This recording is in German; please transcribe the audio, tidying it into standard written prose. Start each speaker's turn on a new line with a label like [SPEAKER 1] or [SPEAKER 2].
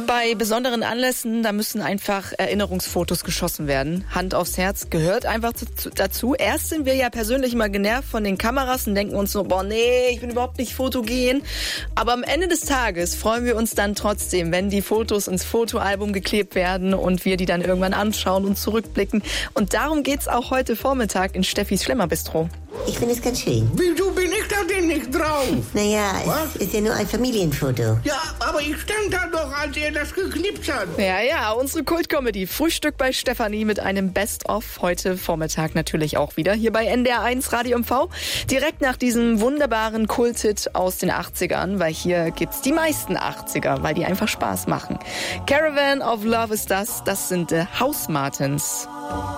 [SPEAKER 1] Bei besonderen Anlässen, da müssen einfach Erinnerungsfotos geschossen werden. Hand aufs Herz, gehört einfach dazu. Erst sind wir ja persönlich immer genervt von den Kameras und denken uns so, boah, nee, ich bin überhaupt nicht fotogen. Aber am Ende des Tages freuen wir uns dann trotzdem, wenn die Fotos ins Fotoalbum geklebt werden und wir die dann irgendwann anschauen und zurückblicken. Und darum geht's auch heute Vormittag in Steffis Schlemmerbistro.
[SPEAKER 2] Ich finde es ganz schön.
[SPEAKER 3] Wieso bin ich da denn nicht drauf?
[SPEAKER 2] Naja, es ist ja nur ein Familienfoto.
[SPEAKER 3] Ja, aber ich stand da doch, als er das geknipst hat.
[SPEAKER 1] Ja, unsere Kultcomedy Frühstück bei Stefanie mit einem Best-of heute Vormittag natürlich auch wieder hier bei NDR1 Radio MV. Direkt nach diesem wunderbaren Kulthit aus den 80ern, weil hier gibt's die meisten 80er, weil die einfach Spaß machen. Caravan of Love ist das sind House Martins.